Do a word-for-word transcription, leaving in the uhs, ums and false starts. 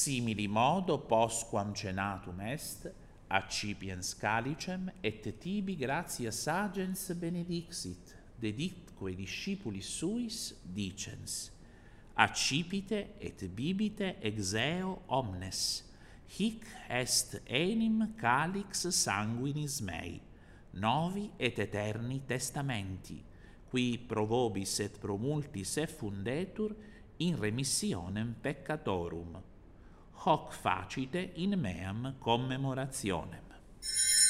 simili modo postquam cenatum est, accipiens calicem, et tibi gratia sagens benedixit, deditque discipulis suis, dicens, accipite et bibite ex eo omnes, hic est enim calix sanguinis mei, novi et eterni testamenti, qui pro vobis et pro multis effundetur in remissionem peccatorum. Hoc facite in meam commemorationem.